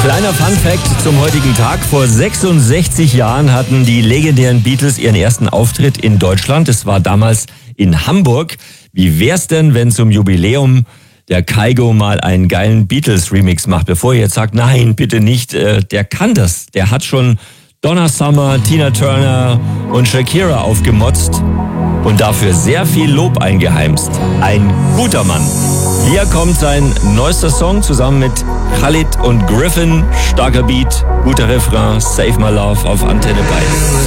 Kleiner Funfact zum heutigen Tag. Vor 66 Jahren hatten die legendären Beatles ihren ersten Auftritt in Deutschland. Es war damals in Hamburg. Wie wär's denn, wenn zum Jubiläum der Kygo mal einen geilen Beatles-Remix macht? Bevor ihr jetzt sagt, nein, bitte nicht, der kann das. Der hat schon Donna Summer, Tina Turner und Shakira aufgemotzt und dafür sehr viel Lob eingeheimst. Ein guter Mann. Hier kommt sein neuester Song zusammen mit Khalid und Griffin. Starker Beat, guter Refrain, Save My Love auf Antenne Bayern.